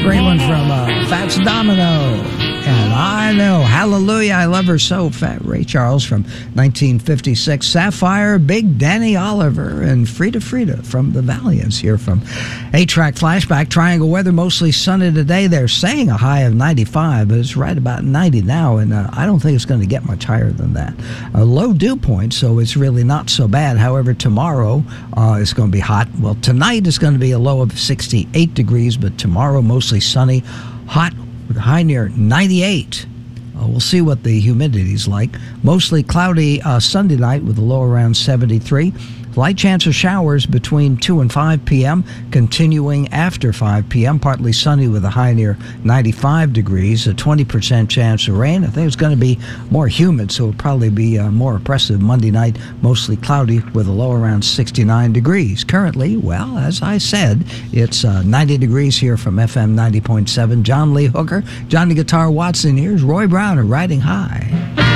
Great one from Fats Domino. And I know, hallelujah, I love her so. Fat Ray Charles from 1956. Sapphire, Big Danny Oliver, and Frida Frida from the Valiants here from 8-Track Flashback. Triangle weather, mostly sunny today. They're saying a high of 95, but it's right about 90 now, and I don't think it's going to get much higher than that. A low dew point, so it's really not so bad. However, tomorrow it's going to be hot. Well, tonight is going to be a low of 68 degrees, but tomorrow mostly sunny, hot, with a high near 98. We'll see what the humidity's like. Mostly cloudy Sunday night with a low around 73. Light chance of showers between 2 and 5 p.m., continuing after 5 p.m. Partly sunny with a high near 95 degrees, a 20% chance of rain. I think it's going to be more humid, so it'll probably be more oppressive Monday night, mostly cloudy with a low around 69 degrees. Currently, well, as I said, it's 90 degrees here from FM 90.7. John Lee Hooker, Johnny Guitar Watson. Here's Roy Browner riding high.